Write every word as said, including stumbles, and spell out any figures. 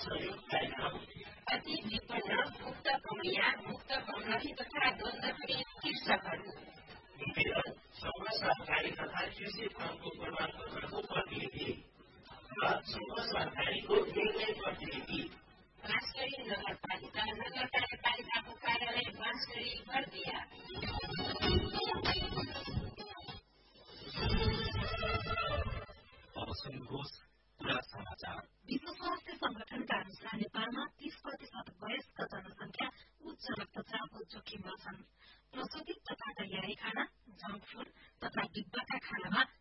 सहयोग कार्यक्रम अति विपन्न मुक्त कमिया मुक्त कमलही तथा द्वन्द्वकारी कृषकहरू निवेदन समूह सहकारी तथा कृषि फर्मको प्रमाणपत्रको प्रतिनिधि र समूह सहकारीको निर्णय प्रतिनिधि बाँसगढी नगरपालिका नगर कार्यपालिकाको कार्यालय बाँसगढी बर्दिया। अब सुन्नुहोस् पुरा समाचार। विश्व स्वास्थ्य संगठनका अनुसार नेपालमा तीस प्रतिशत वयस्क जनसंख्या उच्च रक्तचापको जोखिममा छन्। प्रशोधित तथा तयारी खाना, जंक फूड तथा डिब्बाका खानामा